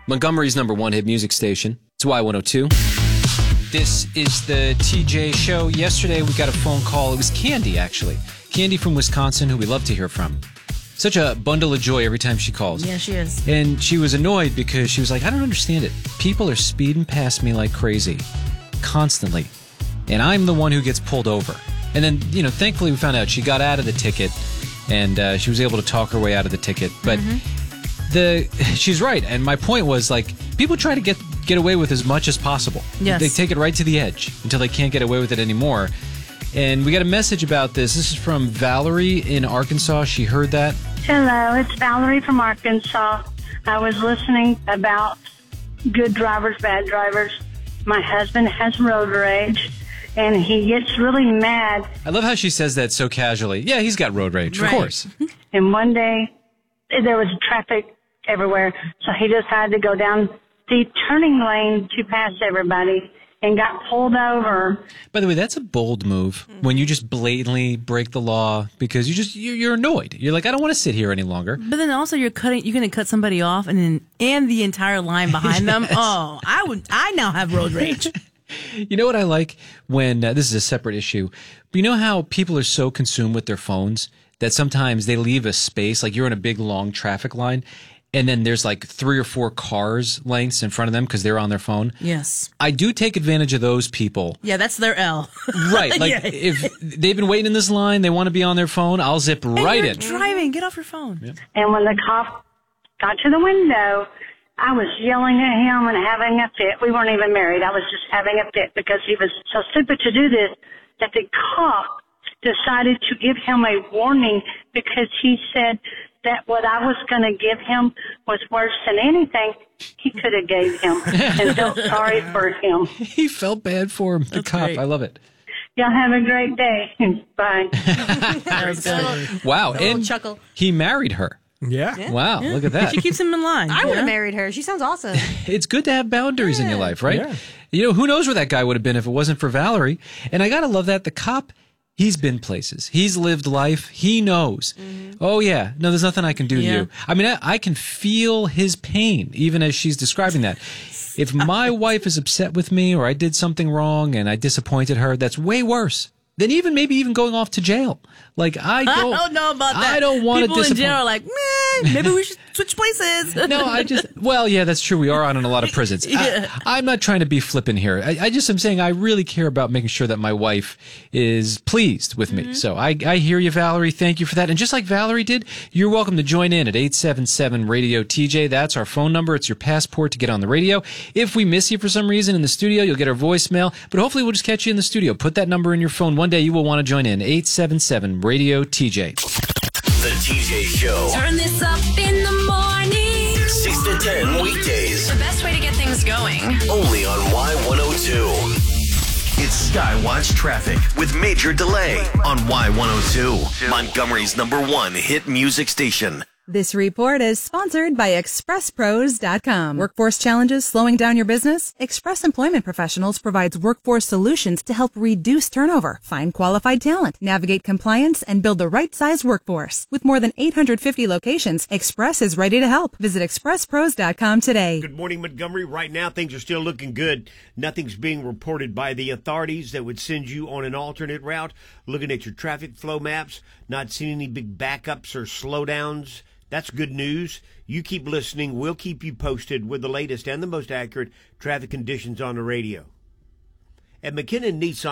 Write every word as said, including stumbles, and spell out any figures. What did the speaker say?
Montgomery's number one hit music station. It's Y one oh two. This is the T J Show. Yesterday, we got a phone call. It was Candy, actually. Candy from Wisconsin, who we love to hear from. Such a bundle of joy every time she calls. Yeah, she is. And she was annoyed because she was like, I don't understand it. People are speeding past me like crazy. Constantly. And I'm the one who gets pulled over. And then, you know, thankfully we found out she got out of the ticket. And uh, she was able to talk her way out of the ticket. But mm-hmm. the she's right. And my point was, like, people try to get, get away with as much as possible. Yes. They take it right to the edge until they can't get away with it anymore. And we got a message about this. This is from Valerie in Arkansas. She heard that. Hello, it's Valerie from Arkansas. I was listening about good drivers, bad drivers. My husband has road rage, and he gets really mad. I love how she says that so casually. Yeah, he's got road rage, right. Of course. And one day, there was traffic everywhere, so he decided to go down the turning lane to pass everybody and got pulled over. By the way, that's a bold move when you just blatantly break the law because you just you're, you're annoyed. You're like, I don't want to sit here any longer. But then also you're cutting. You're going to cut somebody off, and then and the entire line behind yes. them. Oh, I would. I now have road rage. You know what I like when uh, this is a separate issue. But you know how people are so consumed with their phones that sometimes they leave a space, like you're in a big long traffic line. And then there's like three or four cars lengths in front of them because they're on their phone. Yes. I do take advantage of those people. Yeah, that's their L. Right. Like yeah. if they've been waiting in this line, they want to be on their phone, I'll zip and right you're in. driving. Get off your phone. Yeah. And when the cop got to the window, I was yelling at him and having a fit. We weren't even married. I was just having a fit because he was so stupid to do this that the cop decided to give him a warning because he said that what I was going to give him was worse than anything he could have gave him, and felt sorry for him. He felt bad for him, the That's cop. great. I love it. Y'all have a great day. Bye. That was good. Wow. A and chuckle. He married her. Yeah. Yeah. Wow. Yeah. Look at that. She keeps him in line. I would have yeah. married her. She sounds awesome. It's good to have boundaries Yeah. in your life, right? Yeah. You know, who knows where that guy would have been if it wasn't for Valerie. And I got to love that. The cop, he's been places. He's lived life. He knows. Mm-hmm. Oh, yeah. No, there's nothing I can do yeah. to you. I mean, I, I can feel his pain, even as she's describing that. If my wife is upset with me or I did something wrong and I disappointed her, that's way worse than even maybe even going off to jail. Like, I don't, I don't know about that. I don't want to disappoint. People in jail are like, meh, maybe we should switch places. No, I just, well, yeah, that's true. We are on in a lot of prisons. yeah. I, I'm not trying to be flippant here. I, I just am saying I really care about making sure that my wife is pleased with mm-hmm. me. So I, I hear you, Valerie. Thank you for that. And just like Valerie did, you're welcome to join in at eight seven seven radio T J. That's our phone number. It's your passport to get on the radio. If we miss you for some reason in the studio, you'll get our voicemail. But hopefully we'll just catch you in the studio. Put that number in your phone. One day you will want to join in. eight seven seven radio T J. The T J Show. Turn this up in the morning. six to ten weekdays. The best way to get things going. Only on Y one oh two. It's Skywatch Traffic with Major Delay on Y one oh two. Montgomery's number one hit music station. This report is sponsored by Express Pros dot com. Workforce challenges slowing down your business? Express Employment Professionals provides workforce solutions to help reduce turnover, find qualified talent, navigate compliance, and build the right size workforce. With more than eight hundred fifty locations, Express is ready to help. Visit Express Pros dot com today. Good morning, Montgomery. Right now, things are still looking good. Nothing's being reported by the authorities that would send you on an alternate route. Looking at your traffic flow maps, not seeing any big backups or slowdowns. That's good news. You keep listening. We'll keep you posted with the latest and the most accurate traffic conditions on the radio. At McKinnon Nissan,